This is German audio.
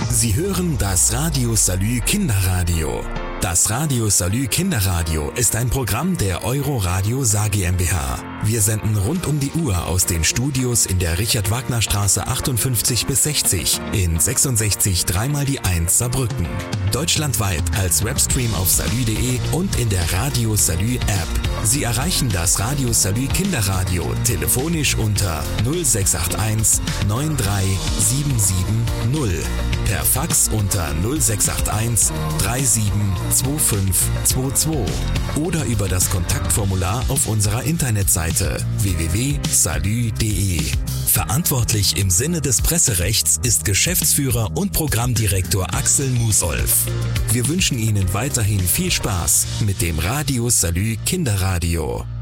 Sie hören das Radio Salü Kinderradio. Das Radio Salü Kinderradio ist ein Programm der Euro-Radio Saar GmbH. Wir senden rund um die Uhr aus den Studios in der Richard-Wagner-Straße 58 bis 60 in 66 3x1 Saarbrücken. Deutschlandweit als Webstream auf salü.de und in der Radio Salü App. Sie erreichen das Radio Salü Kinderradio telefonisch unter 0681 93770, per Fax unter 0681 372522 oder über das Kontaktformular auf unserer Internetseite www.salü.de. Verantwortlich im Sinne des Presserechts ist Geschäftsführer und Programmdirektor Axel Musolf. Wir wünschen Ihnen weiterhin viel Spaß mit dem Radio Salü Kinderradio.